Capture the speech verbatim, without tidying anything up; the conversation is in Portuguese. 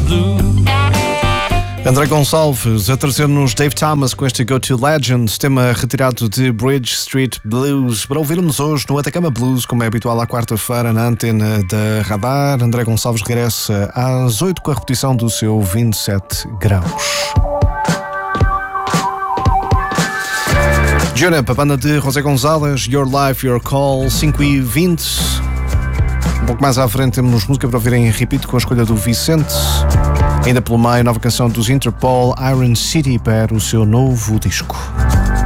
Blues. André Gonçalves a trazer-nos Dave Thomas com este Go To Legend, tema retirado de Bridge Street Blues, para ouvirmos hoje no Atacama Blues, como é habitual à quarta-feira na antena da Radar. André Gonçalves regressa às oito com a repetição do seu vinte e sete graus. Jura, a banda de José Gonzalez, Your Life, Your Call, cinco e vinte. Um pouco mais à frente temos música para ouvir em repeat com a escolha do Vicente. Ainda pelo meio, nova canção dos Interpol, Iron City, para o seu novo disco.